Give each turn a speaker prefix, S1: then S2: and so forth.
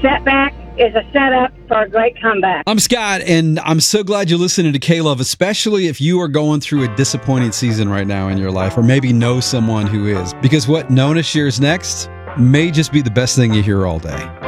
S1: setback is a setup for a great comeback.
S2: I'm Scott, and I'm so glad you're listening to K-Love, especially if you are going through a disappointing season right now in your life, or maybe know someone who is. Because what Nona shares next may just be the best thing you hear all day.